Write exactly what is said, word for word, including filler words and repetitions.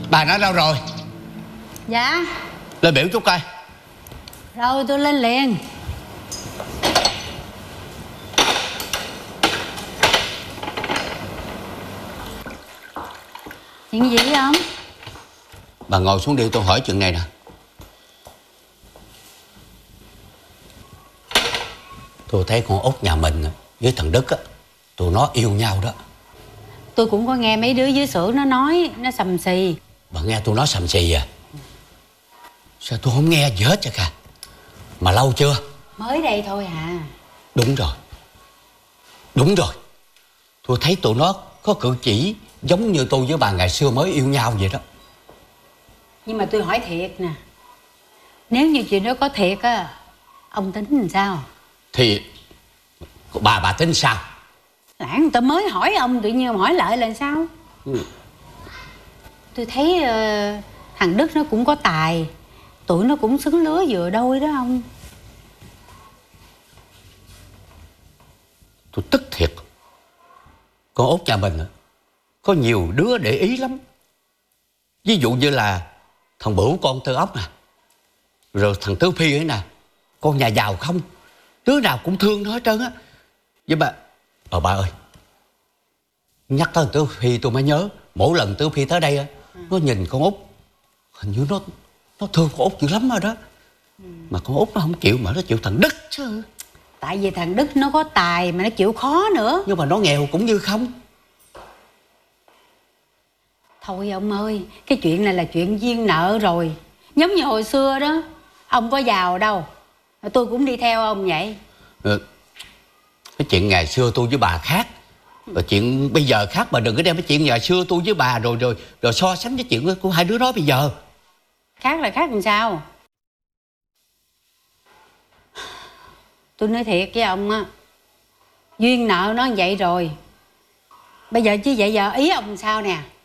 Bà nó đâu rồi? Dạ. Lên biểu chút coi. Rồi tôi lên liền. Chuyện gì không? Bà ngồi xuống đi, tôi hỏi chuyện này nè. Tôi thấy con Út nhà mình với thằng Đức á, tụi nó yêu nhau đó. Tôi cũng có nghe mấy đứa dưới xưởng nó nói, nó sầm xì. Bà nghe tôi nói sầm xì à? Sao tôi không nghe gì hết chứ cả? Mà lâu chưa? Mới đây thôi à. Đúng rồi. Đúng rồi. Tôi thấy tụi nó có cử chỉ giống như tôi với bà ngày xưa mới yêu nhau vậy đó. Nhưng mà tôi hỏi thiệt nè, nếu như chuyện đó có thiệt á, ông tính làm sao? Thì bà bà tính sao? Lãng người ta mới hỏi ông tự nhiên hỏi lại là sao? Ừ. Tôi thấy uh, thằng Đức nó cũng có tài, tụi nó cũng xứng lứa vừa đôi đó ông. Tôi tức thiệt. Con Út nhà mình có nhiều đứa để ý lắm. Ví dụ như là thằng Bửu con Tư Ốc nè, rồi thằng Tứ Phi ấy nè, con nhà giàu không, đứa nào cũng thương nó hết trơn á. Với bà, ờ bà ơi, nhắc tới thằng Tứ Phi tôi mới nhớ, mỗi lần Tứ Phi tới đây á, ừ. nó nhìn con Út, hình như nó nó thương con Út dữ lắm rồi đó. Ừ. Mà con Út nó không chịu, mà nó chịu thằng Đức chứ. Tại vì thằng Đức nó có tài mà nó chịu khó nữa. Nhưng mà nó nghèo cũng như không. Thôi ông ơi, cái chuyện này là chuyện duyên nợ rồi. Giống như hồi xưa đó, ông có giàu đâu, tôi cũng đi theo ông vậy. Ừ. Cái chuyện ngày xưa tôi với bà khác, rồi chuyện bây giờ khác. Bà đừng có đem cái chuyện ngày xưa tôi với bà rồi rồi rồi so sánh với chuyện của hai đứa đó bây giờ. Khác là khác làm sao? Tôi nói thiệt với ông á, duyên nợ nó vậy rồi. Bây giờ chứ vậy giờ ý ông sao nè?